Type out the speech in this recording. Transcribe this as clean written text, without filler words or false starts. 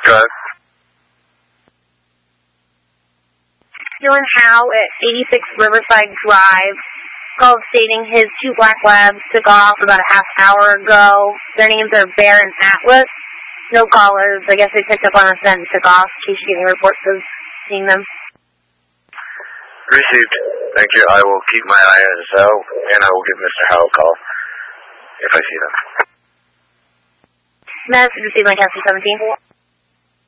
Go ahead. Dylan Howe at 86 Riverside Drive called stating his 2 black labs took off about a half hour ago. Their names are Bear and Atlas. No callers. I guess they picked up on a scent and took off. In case you're getting reports of seeing them. Received. Thank you. I will keep my eye out, and I will give Mr. Howe a call if I see them. Message received by Cassie 17.